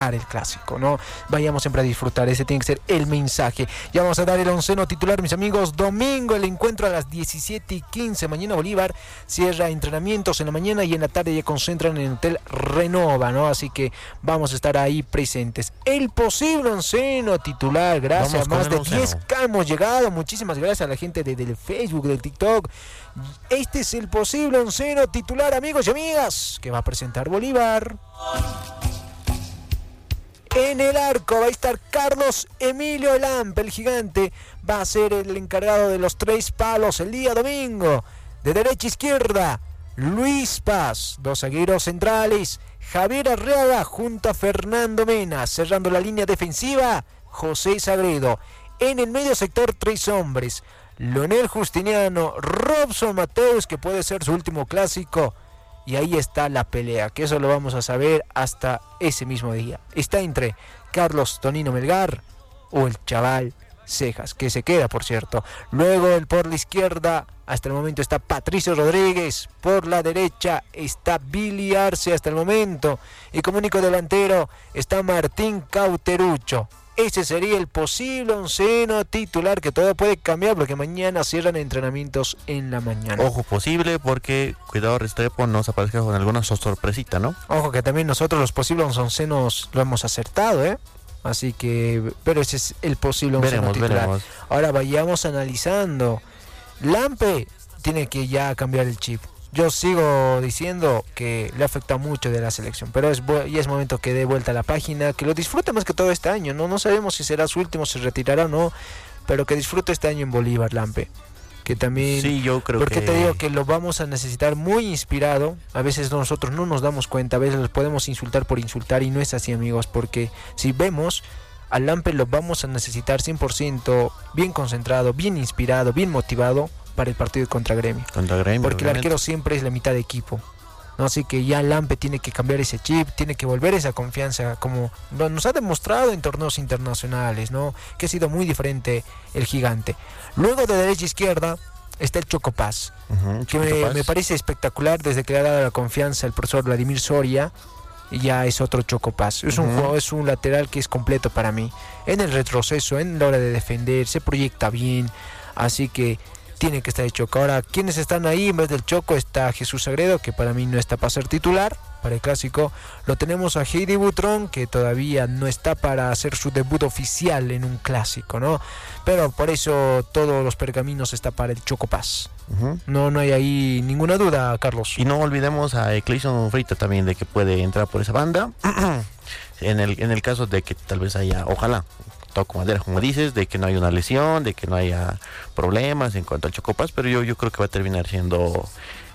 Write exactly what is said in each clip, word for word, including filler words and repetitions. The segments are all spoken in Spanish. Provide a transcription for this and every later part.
el clásico, ¿no? Vayamos siempre a disfrutar, ese tiene que ser el mensaje. Ya vamos a dar el onceno titular, mis amigos. Domingo el encuentro a las diecisiete y quince. Mañana Bolívar cierra entrenamientos en la mañana y en la tarde ya concentran en el Hotel Renova, ¿no? Así que vamos a estar ahí presentes. El posible onceno titular, gracias, más de diez K hemos llegado. Muchísimas gracias a la gente de, del Facebook, del TikTok. Este es el posible onceno titular, amigos y amigas, que va a presentar Bolívar. En el arco va a estar Carlos Emilio Lampe, el gigante. Va a ser el encargado de los tres palos el día domingo. De derecha a izquierda, Luis Paz. Dos zagueros centrales, Javier Arriaga junto a Fernando Mena. Cerrando la línea defensiva, José Sagredo. En el medio sector, tres hombres: Leonel Justiniano, Robson Mateus, que puede ser su último clásico. Y ahí está la pelea, que eso lo vamos a saber hasta ese mismo día. Está entre Carlos Tonino Melgar o el chaval Cejas, que se queda, por cierto. Luego el por la izquierda, hasta el momento está Patricio Rodríguez. Por la derecha está Billy Arce hasta el momento. Y como único delantero está Martín Cauterucho. Ese sería el posible onceno titular, que todo puede cambiar porque mañana cierran entrenamientos en la mañana. Ojo, posible, porque cuidado Restrepo no se aparezca con alguna sorpresita, ¿no? Ojo que también nosotros los posibles oncenos lo hemos acertado, ¿eh? Así que, pero ese es el posible onceno veremos, titular. Veremos. Ahora vayamos analizando. Lampe tiene que ya cambiar el chip. Yo sigo diciendo que le afecta mucho de la selección, pero es ya es momento que dé vuelta a la página, que lo disfrute más que todo este año, ¿no? No sabemos si será su último, se retirará o no, pero que disfrute este año en Bolívar, Lampe. Que también, sí, yo creo porque que... te digo que lo vamos a necesitar muy inspirado. A veces nosotros no nos damos cuenta, a veces los podemos insultar por insultar y no es así, amigos, porque si vemos al Lampe lo vamos a necesitar cien por ciento bien concentrado, bien inspirado, bien motivado para el partido contra Gremio. Contra Gremio, porque obviamente. El arquero siempre es la mitad de equipo, ¿no? Así que ya Lampe tiene que cambiar ese chip, tiene que volver esa confianza, como nos ha demostrado en torneos internacionales, ¿no? Que ha sido muy diferente el gigante. Luego de derecha a izquierda está el Choco Paz, uh-huh, que me, me parece espectacular desde que le ha dado la confianza el profesor Vladimir Soria. Y ya es otro Choco Paz. Es un uh-huh. juego, es un lateral que es completo para mí. En el retroceso, en la hora de defender, se proyecta bien. Así que tiene que estar el Choco. Ahora, ¿quiénes están ahí? En vez del Choco está Jesús Sagredo, que para mí no está para ser titular para el clásico. Lo tenemos a Heidi Butrón, que todavía no está para hacer su debut oficial en un clásico, ¿no? Pero por eso todos los pergaminos está para el Choco Paz. Uh-huh. No, no hay ahí ninguna duda, Carlos. Y no olvidemos a Clayson Frita también, de que puede entrar por esa banda. en el en el caso de que tal vez haya, ojalá, toco madera, como dices, de que no haya una lesión, de que no haya problemas en cuanto al Choco Paz, pero yo, yo creo que va a terminar siendo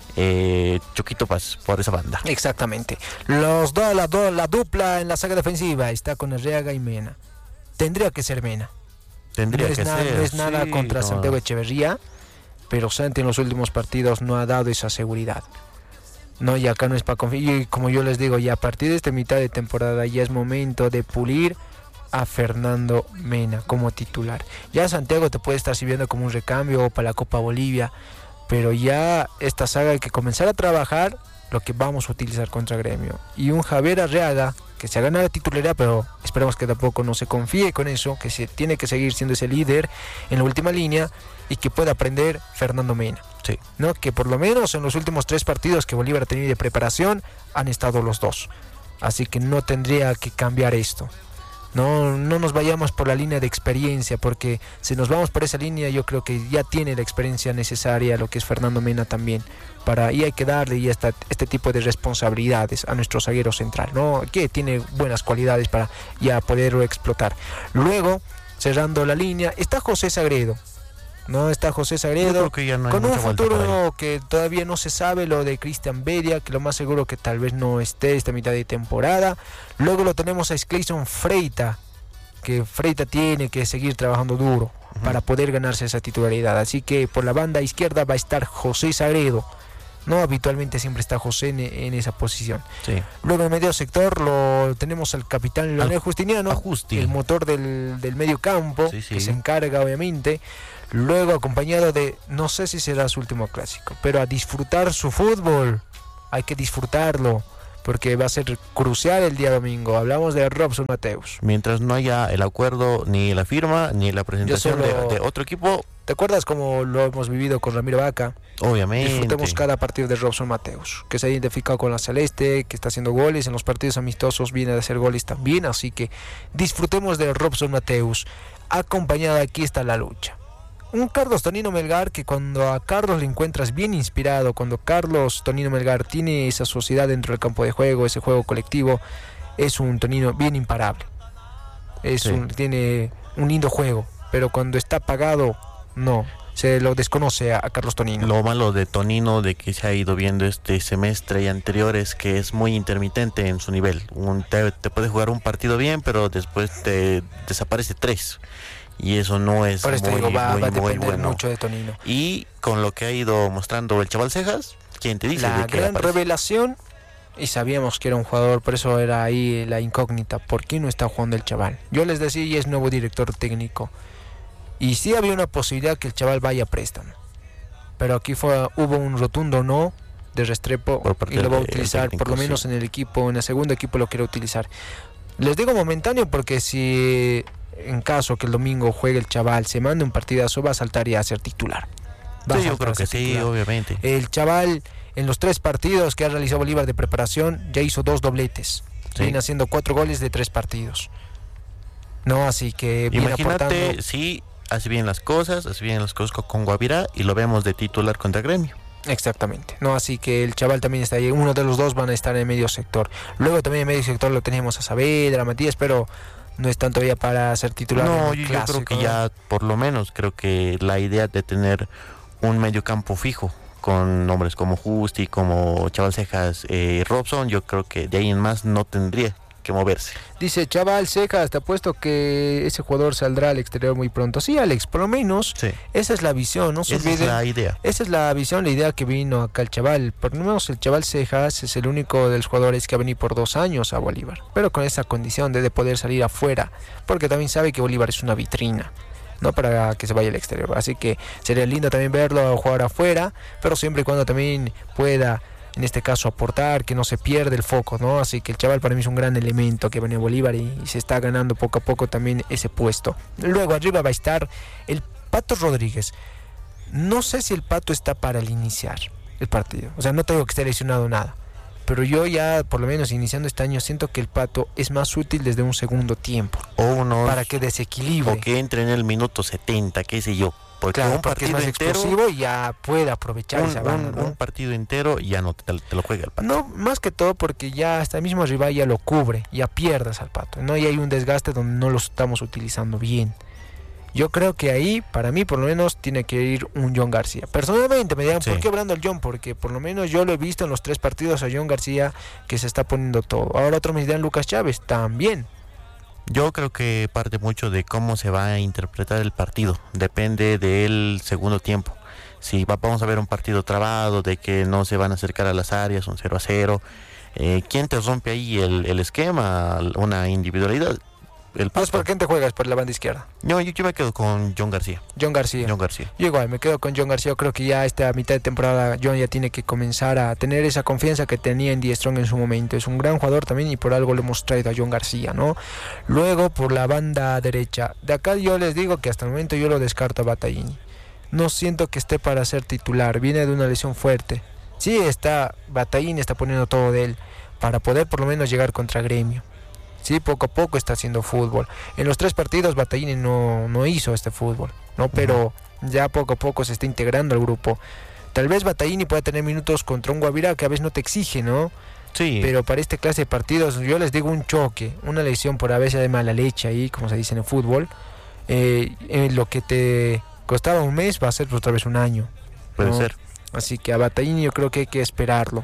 eh, Choquito Paz por esa banda. Exactamente. Los dos, la, do, la dupla en la saga defensiva está con Arriaga y Mena. Tendría que ser Mena. Tendría no que es nada, ser. No es nada sí, contra no. Santiago Echeverría, pero Santi en los últimos partidos no ha dado esa seguridad. No, y acá no es para confiar. Y como yo les digo, ya a partir de esta mitad de temporada ya es momento de pulir a Fernando Mena como titular. Ya Santiago te puede estar sirviendo como un recambio para la Copa Bolivia, pero ya esta saga hay que comenzar a trabajar lo que vamos a utilizar contra Gremio. Y un Javier Arriaga que se ha ganado la titularidad, pero esperemos que tampoco no se confíe con eso, que se tiene que seguir siendo ese líder en la última línea y que pueda aprender Fernando Mena. Sí. ¿No? Que por lo menos en los últimos tres partidos que Bolívar ha tenido de preparación han estado los dos. Así que no tendría que cambiar esto. No, no nos vayamos por la línea de experiencia, porque si nos vamos por esa línea yo creo que ya tiene la experiencia necesaria lo que es Fernando Mena también, para, y hay que darle ya esta, este tipo de responsabilidades a nuestro zaguero central, ¿no? Que tiene buenas cualidades para ya poderlo explotar. Luego, cerrando la línea, está José Sagredo. No está José Sagredo no con un futuro que todavía no se sabe, lo de Cristian Bedia, que lo más seguro que tal vez no esté esta mitad de temporada. Luego lo tenemos a Clayson Freita, que Freita tiene que seguir trabajando duro uh-huh. para poder ganarse esa titularidad. Así que por la banda izquierda va a estar José Sagredo. No, habitualmente siempre está José en, en esa posición. Sí. Luego en medio sector lo tenemos al capitán Leonel Justiniano, Justi. el motor del, del medio campo, sí, sí. que se encarga obviamente. Luego acompañado de, no sé si será su último clásico, pero a disfrutar su fútbol, hay que disfrutarlo, porque va a ser crucial el día domingo. Hablamos de Robson Mateus. Mientras no haya el acuerdo, ni la firma, ni la presentación solo... de, de otro equipo. ¿Te acuerdas cómo lo hemos vivido con Ramiro Vaca? Obviamente. Disfrutemos cada partido de Robson Mateus, que se ha identificado con la Celeste, que está haciendo goles en los partidos amistosos, viene de hacer goles también, así que disfrutemos de Robson Mateus. Acompañada, aquí está la lucha. Un Carlos Tonino Melgar que cuando a Carlos le encuentras bien inspirado, cuando Carlos Tonino Melgar tiene esa sociedad dentro del campo de juego, ese juego colectivo, es un Tonino bien imparable. Es sí. un, tiene un lindo juego, pero cuando está apagado, no, se lo desconoce a, a Carlos Tonino. Lo malo de Tonino, de que se ha ido viendo este semestre y anterior, es que es muy intermitente en su nivel. Un, te, te puede jugar un partido bien, pero después te desaparece tres. Y eso no es Por esto muy, digo, va, muy, va a muy depender bueno. mucho de Tonino. Y con lo que ha ido mostrando el chaval Cejas, ¿quién te dice? La de que gran aparece? revelación, y sabíamos que era un jugador, por eso era ahí la incógnita, ¿por qué no está jugando el chaval? Yo les decía, y es nuevo director técnico, y sí había una posibilidad que el chaval vaya a préstamo, pero aquí fue hubo un rotundo no de Restrepo, y lo va a utilizar, técnico, por lo menos sí. en el equipo, en el segundo equipo lo quiere utilizar. Les digo momentáneo porque si en caso que el domingo juegue el chaval, se mande un partidazo, va a saltar y a ser titular. Sí, yo creo que sí, titular. Obviamente. El chaval en los tres partidos que ha realizado Bolívar de preparación ya hizo dos dobletes. Sí. Viene haciendo cuatro goles de tres partidos. No, así que viene imagínate aportando. si hace bien las cosas, hace bien las cosas con Guavirá y lo vemos de titular contra Gremio. Exactamente, no, así que el chaval también está ahí, uno de los dos van a estar en el medio sector. Luego también en el medio sector lo tenemos a Saavedra, a Matías, pero no es tanto todavía para ser titular. No, yo, clásico, yo creo que ¿no? ya por lo menos creo que la idea de tener un medio campo fijo con nombres como Justi, como Chaval Cejas, eh, Robson, yo creo que de ahí en más no tendría que moverse. Dice Chaval Cejas, te apuesto que ese jugador saldrá al exterior muy pronto. Sí, Alex, por lo menos sí. esa es la visión, no se esa olviden. es la idea. Esa es la visión, la idea que vino acá el chaval. Por lo menos el Chaval Cejas es el único de los jugadores que ha venido por dos años a Bolívar, pero con esa condición de, de poder salir afuera, porque también sabe que Bolívar es una vitrina, no para que se vaya al exterior. Así que sería lindo también verlo jugar afuera, pero siempre y cuando también pueda, en este caso, aportar, que no se pierda el foco, ¿no? Así que el chaval para mí es un gran elemento que venía a Bolívar y, y se está ganando poco a poco también ese puesto. Luego arriba va a estar el Pato Rodríguez. No sé si el Pato está para el iniciar el partido, o sea, no tengo que estar lesionado nada, pero yo ya, por lo menos iniciando este año, siento que el Pato es más útil desde un segundo tiempo. O unos, para que desequilibre. O que entre en el minuto setenta, qué sé yo. Porque claro, un partido porque es más entero, explosivo y ya puede aprovechar un, esa banda, un, ¿no? un partido entero ya no te, te lo juega el Pato. No, más que todo porque ya hasta el mismo rival ya lo cubre, ya pierdas al Pato, ¿no? Y hay un desgaste donde no lo estamos utilizando bien. Yo creo que ahí, para mí por lo menos, tiene que ir un John García. Personalmente me dirán, sí. ¿por qué hablando el John? Porque por lo menos yo lo he visto en los tres partidos a John García que se está poniendo todo. Ahora otros me dirán Lucas Chávez, también. Yo creo que parte mucho de cómo se va a interpretar el partido. Depende del segundo tiempo. Si va, vamos a ver un partido trabado, de que no se van a acercar a las áreas, un cero a cero. Eh, ¿Quién te rompe ahí el, el esquema? Una individualidad. El pues ¿por quién te juegas? Por la banda izquierda. No, yo, yo me quedo con John García. John García. John García. Yo igual, me quedo con John García. Yo creo que ya esta mitad de temporada John ya tiene que comenzar a tener esa confianza que tenía en Die Strong en su momento. Es un gran jugador también y por algo le hemos traído a John García, ¿no? Luego por la banda derecha. De acá yo les digo que hasta el momento yo lo descarto a Battaglini. No siento que esté para ser titular. Viene de una lesión fuerte. Sí, está Battaglini está poniendo todo de él para poder por lo menos llegar contra Gremio. Sí, poco a poco está haciendo fútbol. En los tres partidos Battaglini no, no hizo este fútbol, ¿no? Pero uh-huh. ya poco a poco se está integrando al grupo. Tal vez Battaglini pueda tener minutos contra un Guavirá que a veces no te exige, ¿no? Sí. Pero para este clase de partidos, yo les digo un choque, una lesión por a veces de mala leche ahí, como se dice en el fútbol, eh, eh, lo que te costaba un mes va a ser otra vez un año, ¿no? Puede ser. Así que a Battaglini yo creo que hay que esperarlo.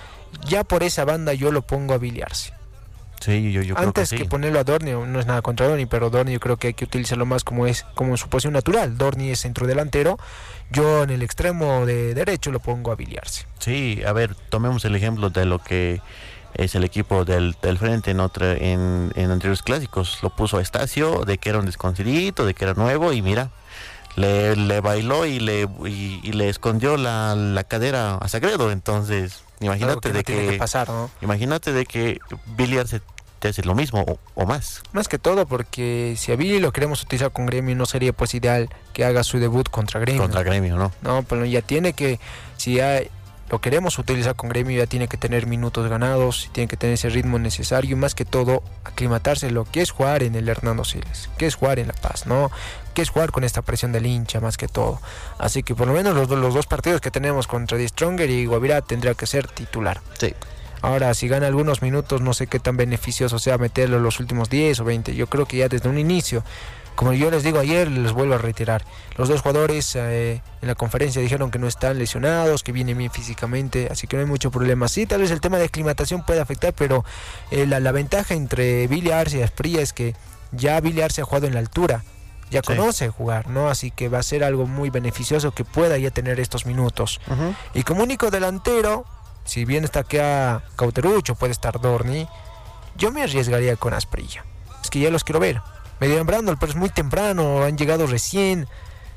Ya por esa banda yo lo pongo a Biliarse. Sí, yo, yo creo Antes que, que sí. ponerlo a Dorni, no es nada contra Dorni, pero Dorni yo creo que hay que utilizarlo más como es, como en su posición natural. Dorni es centrodelantero, yo en el extremo de derecho lo pongo a Biliarse. Sí, a ver, tomemos el ejemplo de lo que es el equipo del, del frente en otra en, en anteriores clásicos. Lo puso a Estacio, de que era un desconcidito, de que era nuevo, y mira, le, le bailó y le y, y le escondió la, la cadera a Sagredo. Entonces Imagínate que de no tiene que, que pasar, ¿no? imagínate de que Billy Arce te hace lo mismo o, o más. Más que todo porque si a Billy lo queremos utilizar con Gremio, no sería pues ideal que haga su debut contra Gremio. Contra Gremio, ¿no? No, pero ya tiene que, si ya lo queremos utilizar con Gremio, ya tiene que tener minutos ganados, tiene que tener ese ritmo necesario y más que todo aclimatarse lo que es jugar en el Hernando Siles, que es jugar en La Paz, ¿no? Que es jugar con esta presión del hincha más que todo. Así que por lo menos los, los dos partidos que tenemos contra Die Stronger y Guavirá tendría que ser titular. Sí. Ahora, si gana algunos minutos, no sé qué tan beneficioso sea meterlo los últimos diez o veinte. Yo creo que ya desde un inicio, como yo les digo ayer, les vuelvo a reiterar, los dos jugadores eh, en la conferencia dijeron que no están lesionados, que vienen bien físicamente, así que no hay mucho problema. Sí, tal vez el tema de aclimatación puede afectar, pero eh, la, la ventaja entre Billy Arce y Asprilla es que ya Billy Arce ha jugado en la altura, ya sí. conoce jugar, ¿no? Así que va a ser algo muy beneficioso que pueda ya tener estos minutos. Uh-huh. Y como único delantero, si bien está acá Cauterucho, puede estar Dorni, yo me arriesgaría con Asprilla. Es que ya los quiero ver. Me dirán Brandon, pero es muy temprano, han llegado recién.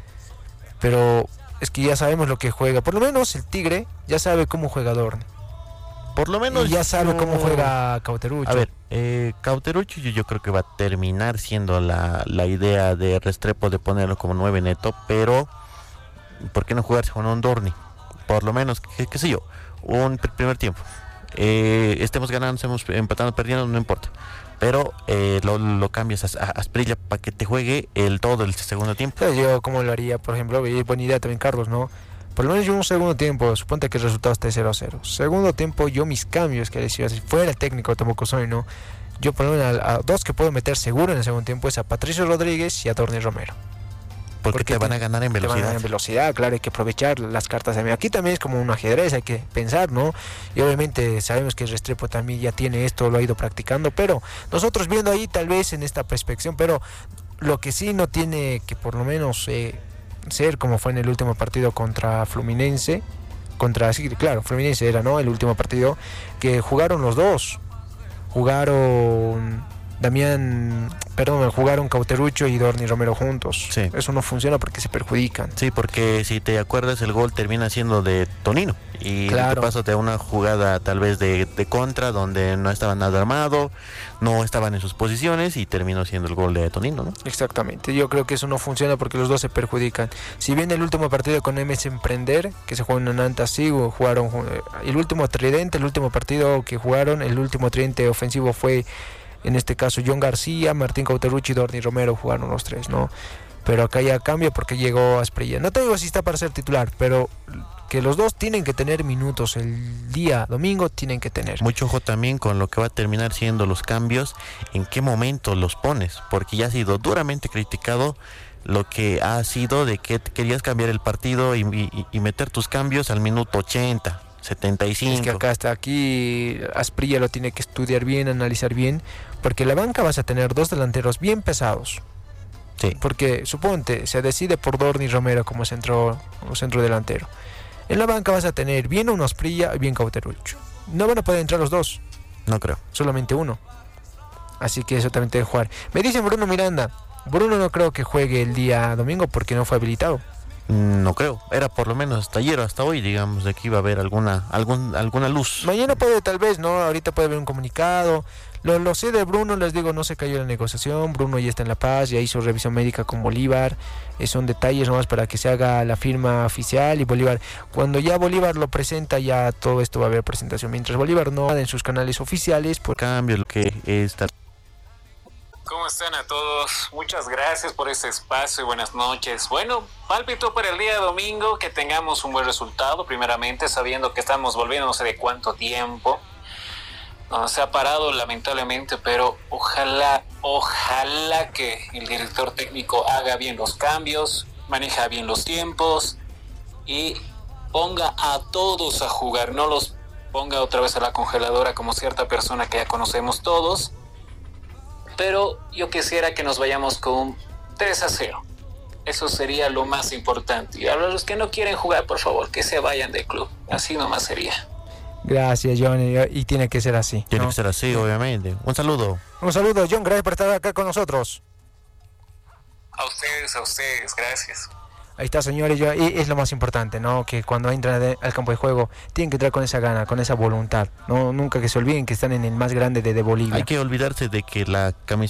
Pero es que ya sabemos lo que juega. Por lo menos el Tigre ya sabe cómo juega Dorni. Por lo menos y ya sabe no... cómo juega Cauterucho. A ver, eh, Cauterucho yo, yo creo que va a terminar siendo la, la idea de Restrepo de ponerlo como nueve neto, pero ¿por qué no jugarse con un Dorni? Por lo menos, qué, qué sé yo, un primer tiempo. Eh, estemos ganando, estemos empatando, perdiendo, no importa. Pero eh, lo, lo cambias a, a Asprilla para que te juegue el todo el segundo tiempo. Yo como lo haría, por ejemplo, y buena idea también Carlos, ¿no? Por lo menos yo un segundo tiempo, suponte que el resultado esté cero a cero. Segundo tiempo, yo mis cambios, que decía, si fuera el técnico tampoco soy, ¿no? Yo por lo menos a, a dos que puedo meter seguro en el segundo tiempo es a Patricio Rodríguez y a Dorni Romero. Porque, porque te van a ganar en velocidad. Te van a ganar en velocidad, claro, hay que aprovechar las cartas. Aquí también es como un ajedrez, hay que pensar, ¿no? Y obviamente sabemos que Restrepo también ya tiene esto, lo ha ido practicando, pero nosotros viendo ahí tal vez en esta perspección, pero lo que sí no tiene que por lo menos eh, ser como fue en el último partido contra Fluminense, contra, sí, claro, Fluminense era, ¿no? El último partido, que jugaron los dos, jugaron... Damián, perdón, jugaron Cauterucho y Dorni Romero juntos. Sí. Eso no funciona porque se perjudican. Sí, porque si te acuerdas, el gol termina siendo de Tonino. Y claro. te pasas de una jugada tal vez de, de contra, donde no estaba nada armado, no estaban en sus posiciones y terminó siendo el gol de Tonino, ¿no? Exactamente. Yo creo que eso no funciona porque los dos se perjudican. Si bien el último partido con M S Emprender, que se jugó en Nanta Sigo, jugaron el último tridente, el último partido que jugaron, el último tridente ofensivo fue... En este caso, John García, Martín Cauterucho y Dorni Romero jugaron los tres, ¿no? Pero acá ya cambia porque llegó Asprilla. No te digo si está para ser titular, pero que los dos tienen que tener minutos. El día domingo tienen que tener. Mucho ojo también con lo que va a terminar siendo los cambios, en qué momento los pones, porque ya ha sido duramente criticado lo que ha sido de que querías cambiar el partido y, y, y meter tus cambios al minuto ochenta. setenta y cinco. Es que acá está, aquí Asprilla lo tiene que estudiar bien, analizar bien, porque en la banca vas a tener dos delanteros bien pesados. Sí. Porque suponte, se decide por Dorni Romero como centro, como centro delantero. En la banca vas a tener bien uno Asprilla y bien Cauterucho. No van a poder entrar los dos. No creo. Solamente uno. Así que eso también te debe jugar. Me dicen Bruno Miranda. Bruno no creo que juegue el día domingo porque no fue habilitado. No creo, era por lo menos hasta ayer o hasta hoy, digamos, de que iba a haber alguna algún, alguna luz. Mañana puede, tal vez, ¿no? Ahorita puede haber un comunicado. Lo, lo sé de Bruno, les digo, no se cayó la negociación. Bruno ya está en La Paz, ya hizo revisión médica con Bolívar. Eh, son detalles nomás para que se haga la firma oficial y Bolívar. Cuando ya Bolívar lo presenta, ya todo esto va a haber presentación. Mientras Bolívar no en sus canales oficiales, por cambio, lo que está. ¿Cómo están a todos? Muchas gracias por este espacio y buenas noches. Bueno, pálpito para el día domingo, que tengamos un buen resultado, primeramente, sabiendo que estamos volviendo no sé de cuánto tiempo. No, se ha parado lamentablemente, pero ojalá, ojalá que el director técnico haga bien los cambios, maneja bien los tiempos y ponga a todos a jugar, no los ponga otra vez a la congeladora como cierta persona que ya conocemos todos. Pero yo quisiera que nos vayamos con tres a cero. Eso sería lo más importante. Y a los que no quieren jugar, por favor, que se vayan del club. Así nomás sería. Gracias, John. Y tiene que ser así. Tiene ¿no? que ser así, obviamente. Un saludo. Un saludo, John. Gracias por estar acá con nosotros. A ustedes, a ustedes. Gracias. Ahí está, señores, yo, y es lo más importante, ¿no? Que cuando entran de, al campo de juego tienen que entrar con esa gana, con esa voluntad, ¿no? Nunca que se olviden que están en el más grande de, de Bolivia. Hay que olvidarse de que la camiseta